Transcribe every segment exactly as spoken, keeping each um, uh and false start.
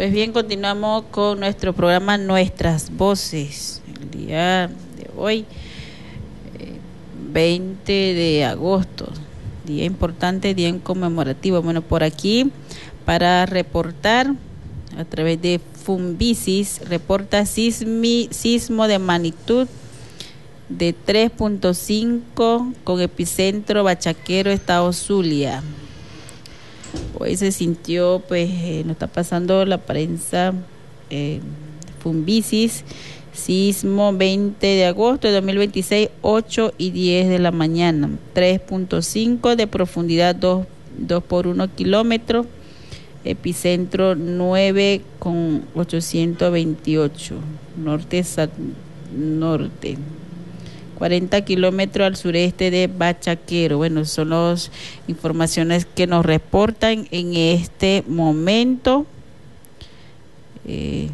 Pues bien, continuamos con nuestro programa Nuestras Voces. El día de hoy, eh, veinte de agosto, día importante, día conmemorativo. Bueno, por aquí, para reportar, a través de Fumbisis, reporta sismi, sismo de magnitud de tres punto cinco con epicentro Bachaquero, estado Zulia. Hoy se sintió, pues, eh, nos está pasando la prensa, eh, Fumbisis, sismo veinte de agosto de dos mil veintiséis, ocho y diez de la mañana, tres punto cinco de profundidad, dos por uno kilómetros, epicentro nueve con ochocientos veintiocho, norte, norte. cuarenta kilómetros al sureste de Bachaquero. Bueno, son las informaciones que nos reportan en este momento. Eh,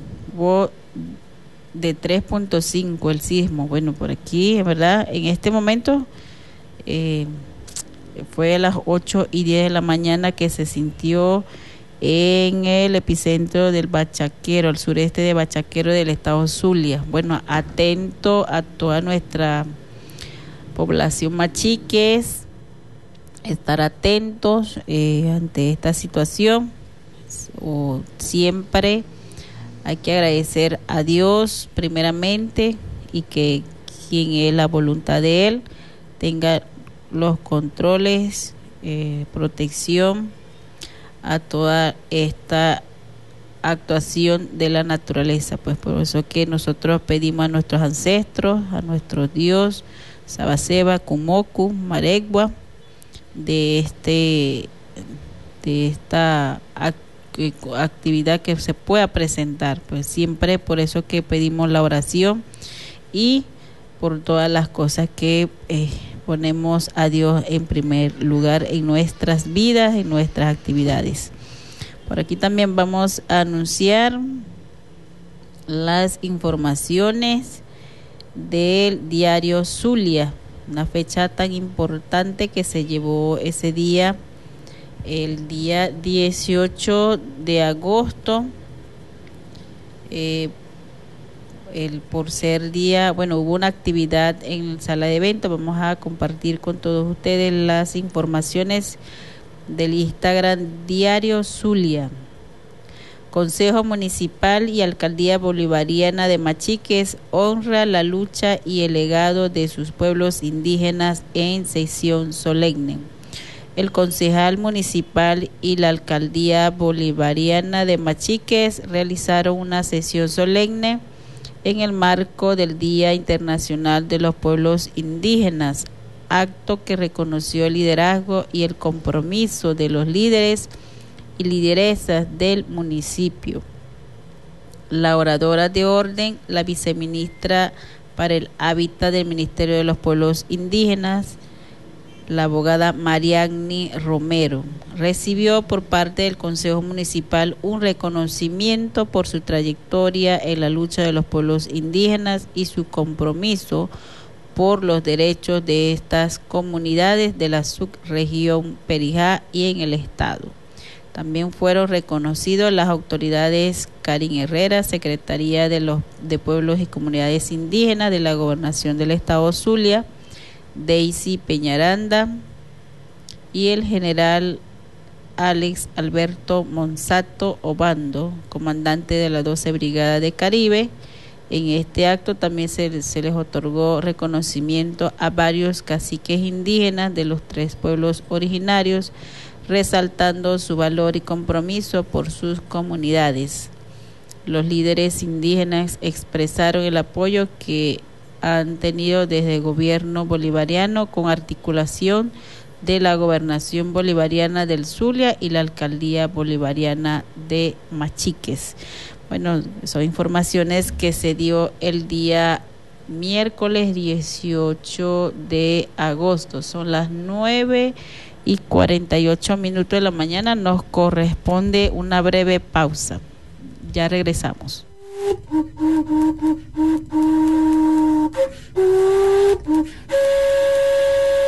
de tres punto cinco el sismo. Bueno, por aquí, ¿verdad? En este momento eh, fue a las ocho y diez de la mañana que se sintió en el epicentro del Bachaquero, al sureste de Bachaquero del estado Zulia. Bueno, atento a toda nuestra población machiques, estar atentos eh, ante esta situación. O siempre hay que agradecer a Dios primeramente, y que quien es la voluntad de Él tenga los controles, eh, protección a toda esta actuación de la naturaleza. Pues por eso que nosotros pedimos a nuestros ancestros, a nuestro Dios, Sabaseba, Kumoku, Maregua, de este de esta actividad que se pueda presentar. Pues siempre por eso que pedimos la oración, y por todas las cosas que eh, ponemos a Dios en primer lugar en nuestras vidas, en nuestras actividades. Por aquí también vamos a anunciar las informaciones del diario Zulia, una fecha tan importante que se llevó ese día, el día dieciocho de agosto, eh, el por ser día, bueno, hubo una actividad en la sala de eventos. Vamos a compartir con todos ustedes las informaciones del Instagram Diario Zulia. Consejo Municipal y Alcaldía Bolivariana de Machiques honra la lucha y el legado de sus pueblos indígenas en sesión solemne. El concejal municipal y la Alcaldía Bolivariana de Machiques realizaron una sesión solemne en el marco del Día Internacional de los Pueblos Indígenas, acto que reconoció el liderazgo y el compromiso de los líderes y lideresas del municipio. La oradora de orden, la viceministra para el Hábitat del Ministerio de los Pueblos Indígenas, la abogada Mariagni Romero, recibió por parte del Consejo Municipal un reconocimiento por su trayectoria en la lucha de los pueblos indígenas y su compromiso por los derechos de estas comunidades de la subregión Perijá y en el estado. También fueron reconocidos las autoridades Karin Herrera, Secretaría de los de Pueblos y Comunidades Indígenas de la Gobernación del estado Zulia, Daisy Peñaranda, y el general Alex Alberto Monsato Obando, comandante de la doce Brigada de Caribe. En este acto también se, se les otorgó reconocimiento a varios caciques indígenas de los tres pueblos originarios, resaltando su valor y compromiso por sus comunidades. Los líderes indígenas expresaron el apoyo que han tenido desde el gobierno bolivariano con articulación de la Gobernación Bolivariana del Zulia y la Alcaldía Bolivariana de Machiques. Bueno, son informaciones que se dio el día miércoles dieciocho de agosto. Son las nueve y cuarenta y ocho minutos de la mañana. Nos corresponde una breve pausa. Ya regresamos.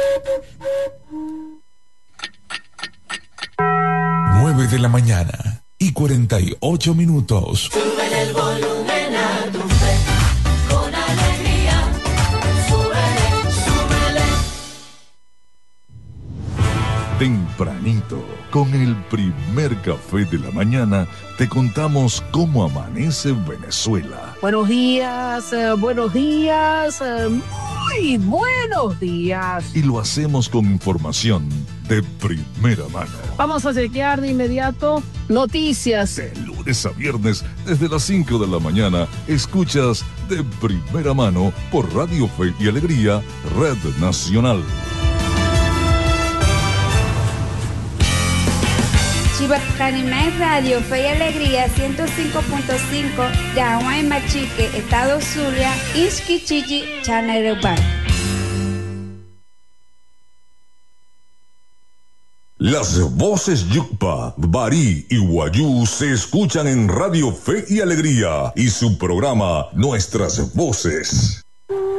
nueve de la mañana, y cuarenta y ocho minutos. Sube el volumen a tu fe, con alegría. Súbele, súbele. Tempranito, con el primer café de la mañana, te contamos cómo amanece Venezuela. Buenos días, eh, buenos días, eh, muy buenos días. Y lo hacemos con información de primera mano. Vamos a chequear de inmediato noticias. De lunes a viernes, desde las cinco de la mañana, escuchas de primera mano por Radio Fe y Alegría, Red Nacional. Chibacanimé Radio Fe y Alegría ciento cinco punto cinco de Aguay Machique, Estado Zulia, Ishkichichi, Chanerubar. Las voces Yucpa, Barí y Guayú se escuchan en Radio Fe y Alegría y su programa Nuestras Voces.